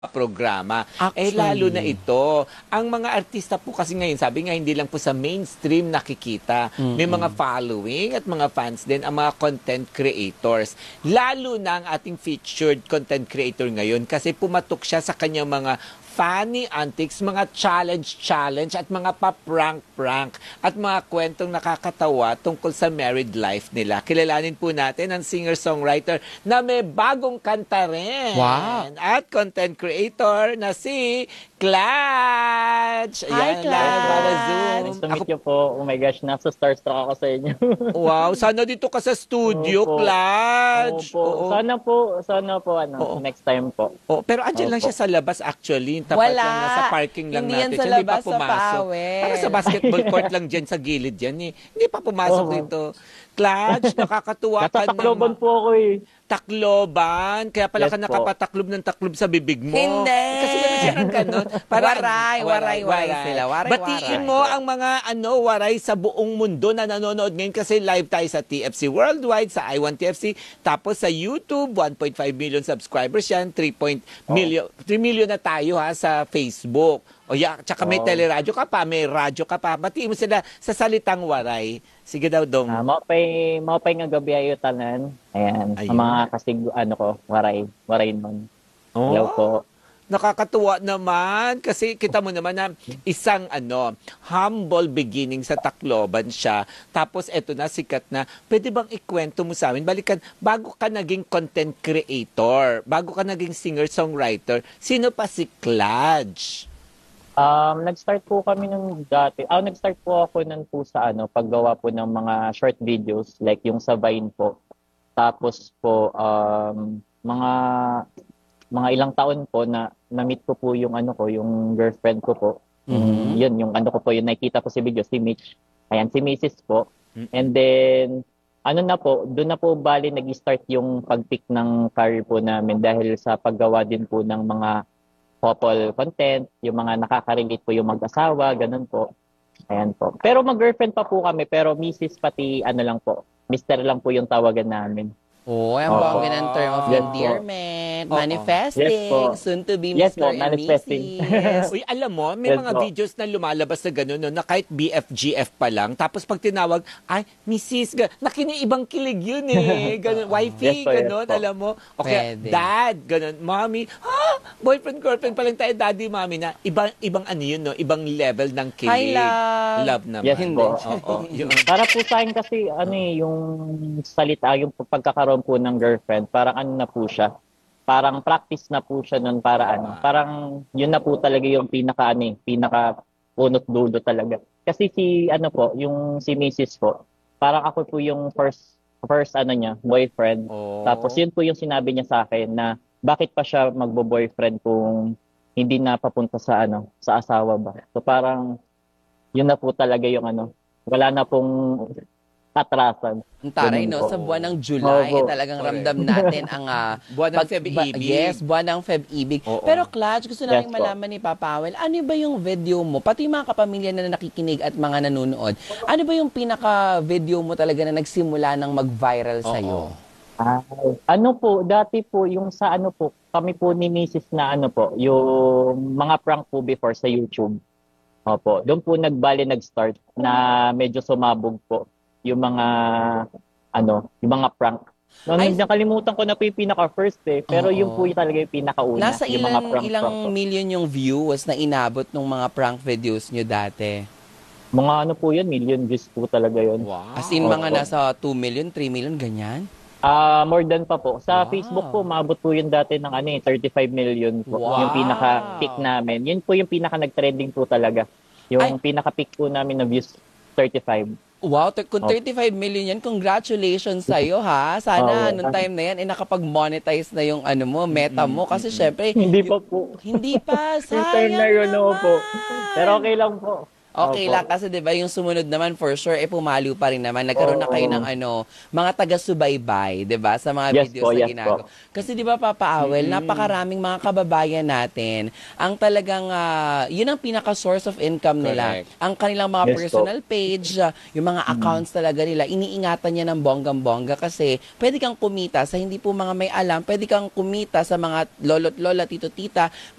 programa. Lalo na Actually. ito, ang mga artista po kasi ngayon, sabi nga, hindi lang po sa mainstream nakikita. May mga following at mga fans din ang mga content creators. Lalo na ang ating featured content creator ngayon kasi pumatok siya sa kanyang mga funny antics, mga challenge at mga pa-prank at mga kwentong nakakatawa tungkol sa married life nila. Kilalanin po natin ang singer-songwriter na may bagong kanta rin. Wow. At content creator na si Clutch. Hi, Ayan, Clutch! live via Zoom. Nice to meet you po. Oh my gosh, nasa starstruck ako sa inyo. Wow, sana dito ka sa studio, Opo. Clutch. Opo. Sana po, Oo. next time po. Oh, pero andyan lang Opo. siya sa labas actually. Tapat Wala. lang nasa parking lang Hindi natin. yan sa Siya, hindi pa labas, sa pumasok. Paawel. Parang sa basketball court lang dyan sa gilid yan eh. Hindi pa pumasok Oo. dito. Clutch, nakakatuwa ka Nasa Tacloban naman. po ako eh. Takloban. Kaya pala Yes ka po. nakapataklob ng taklob sa bibig mo. Hindi. Kasi meron siyang ganun. Waray sila. Waray. Batiin mo ang mga waray sa buong mundo na nanonood ngayon kasi live tayo sa TFC Worldwide, sa I1TFC, tapos sa YouTube, 1.5 million subscribers yan, 3 million na tayo sa Facebook. O tsaka may teleradyo ka pa, may radyo ka pa. Batiin mo sila sa salitang waray. Sige daw, Dong. Maupay nga gabi ayo tanan. Ayan. Ayun. Ang mga kasig, waray nun. Hello po. Nakakatuwa naman kasi kita mo naman na isang humble beginning sa Tacloban siya. Tapos eto na, sikat na. Pwede bang ikwento mo sa amin? Balikan, bago ka naging content creator, bago ka naging singer-songwriter, sino pa si Clutch? Nag-start po kami nung dati. Nag-start po ako nun po sa paggawa po ng mga short videos like yung sa Vine po. Tapos po mga ilang taon po na na-meet ko po yung yung girlfriend ko po. Yun, yung ko po, yung nakita ko sa video, si Mitch. Ayan, si Mrs. po. And then, doon na po bali nag-start yung pag-pick ng career po namin dahil sa paggawa din po ng mga couple content, yung mga nakaka-relate po yung mag-asawa, ganun po. Ayan po. Pero mag-girlfriend pa po kami, pero Mrs. pati lang po. Mister lang po yung tawagan namin. Oh, ang Opo. bongga ng term of Yes po. endearment, Oo. manifesting, Yes po. soon to be Yes Mr. po, and manifesting. Mrs. Uy, alam mo, may Yes mga po. videos na lumalabas na gano'n, na kahit BFGF pa lang, tapos pag tinawag, ay, Mrs. Nakiniibang kilig yun eh. Ganun, wifey, Yes po, yes gano'n, po. alam mo. Okay, Pwede. dad, gano'n, mommy, boyfriend, girlfriend pa lang tayo, daddy, mommy na. Ibang yun, no? Ibang level ng kilig. Hi, love. Love naman. Yes po. Oo, yun. Para po sa akin kasi yung salita, yung pagkakaroon po ng girlfriend, parang na po siya. Parang practice na po siya nun para parang yun na po talaga yung pinaka punot dulo talaga. Kasi yung si Mrs. po, parang ako po yung first niya, boyfriend. Oh. Tapos yun po yung sinabi niya sa akin na bakit pa siya magbo-boyfriend kung hindi na papunta sa sa asawa ba. So parang yun na po talaga yung wala na pong atrasan. Ang taray, Ganun no? po. Sa buwan ng July, Opo. talagang Correct. ramdam natin ang Buwan ng Feb-ibig. Yes, buwan ng Feb-ibig. Oo. Pero Clutch, gusto namin Yes po. malaman ni Papa Awel, ano ba yung video mo? Pati yung mga kapamilya na nakikinig at mga nanonood, ano ba yung pinaka-video mo talaga na nagsimula ng mag-viral sa'yo? Dati po, yung sa po, kami po ni Mrs. na yung mga prank po before sa YouTube. Opo, doon po nag-start na medyo sumabog po yung mga yung mga prank. Nakalimutan ko na po yung pinaka-first pero Oo. yung po yung talaga yung pinakauna. Nasa yung mga ilang prank po. million yung views na inabot ng mga prank videos nyo dati? Mga po yun, million views po talaga yun. Wow. As in, mga Opo. nasa 2 million, 3 million, ganyan? More than pa po. Sa Wow. Facebook po, maabot po yun dati ng 35 million po. Wow. Yung pinaka-peak namin. Yun po yung pinaka-nag-trending po talaga. Yung pinaka-peak po namin na views, 35. Wow, kung 35 million yan, congratulations sa'yo ha. Sana Oo. nung time na yan, nakapag-monetize na yung meta mo. Kasi syempre, Hindi pa po. hindi pa, Yung time sayang na yun, naman. po. Pero okay lang po. Okay Opo. lang kasi 'di ba yung sumunod naman for sure pumalo pa rin naman. Nagkaroon na kayo ng mga taga-subaybay, 'di ba, sa mga Yes videos po, na yes ginagawa. po. Kasi 'di ba Papa Awel, napakaraming mga kababayan natin ang talagang yun ang pinaka source of income nila. Correct. Ang kanilang mga Yes po. personal page, yung mga accounts talaga nila, iniingatan niya ng bonggang-bongga kasi pwede kang kumita sa hindi po mga may alam, pwede kang kumita sa mga lolo't lola, tito-tita,